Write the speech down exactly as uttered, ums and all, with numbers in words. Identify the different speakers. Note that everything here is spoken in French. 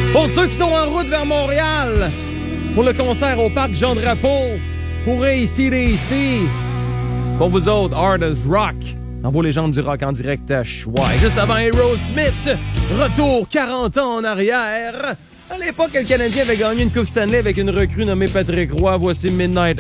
Speaker 1: Pour ceux qui sont en route vers Montréal, pour le concert au Parc Jean-Drapeau, pour A C D C, pour vous autres, Hard as Rock, en vos légendes du rock en direct à Choix. Et juste avant Aerosmith, retour quarante ans en arrière. À l'époque, le Canadien avait gagné une Coupe Stanley avec une recrue nommée Patrick Roy. Voici Midnight